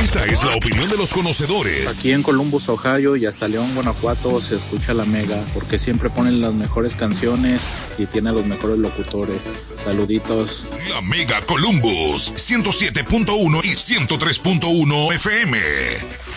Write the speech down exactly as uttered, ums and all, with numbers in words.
Esta es la opinión de los conocedores. Aquí en Columbus, Ohio y hasta León, Guanajuato se escucha la Mega porque siempre ponen las mejores canciones y tiene a los mejores locutores. Saluditos. La Mega Columbus, ciento siete punto uno y ciento tres punto uno F M.